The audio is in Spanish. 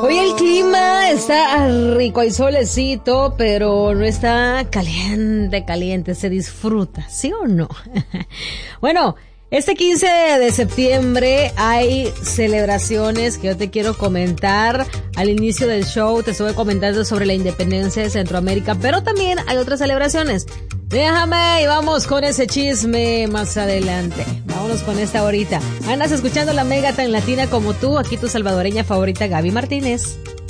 Hoy el clima está rico, hay solecito, pero no está caliente, se disfruta, ¿sí o no? Bueno, este 15 de septiembre hay celebraciones que yo te quiero comentar. Al inicio del show te estuve comentando sobre la independencia de Centroamérica, pero también hay otras celebraciones. Déjame y vamos con ese chisme más adelante. Vámonos con esta ahorita. Andas escuchando la Mega tan latina como tú, aquí tu salvadoreña favorita Gaby Martínez.